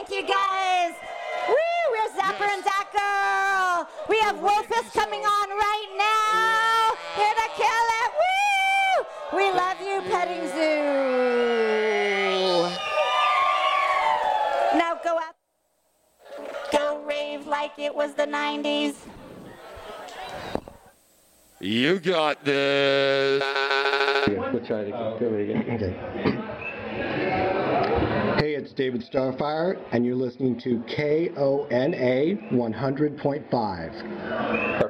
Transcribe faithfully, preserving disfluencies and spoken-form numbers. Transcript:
Thank you, guys. Woo, we're Zapper yes. and Zach Girl. We have Wolfus coming on right now. Here to kill it. Woo! We love you, Petting Zoo. Now go out. Go rave like it was the nineties. You got this. We'll try to go again. Okay. Hey, it's David Starfire, and you're listening to K O N A one hundred point five.